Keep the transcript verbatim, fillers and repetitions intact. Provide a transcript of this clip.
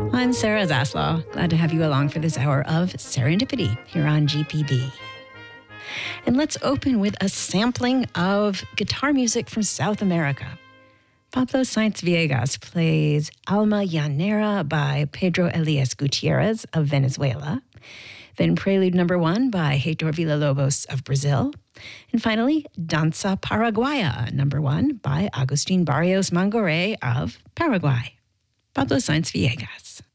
I'm Sarah Zaslaw. Glad to have you along for this hour of Serendipity here on G P B. And let's open with a sampling of guitar music from South America. Pablo Sainz Villegas plays Alma Llanera by Pedro Elias Gutierrez of Venezuela. Then Prelude Number One by Heitor Villa-Lobos of Brazil. And finally, Danza Paraguaya Number One by Agustin Barrios Mangoré of Paraguay. Pablo Sainz Villegas.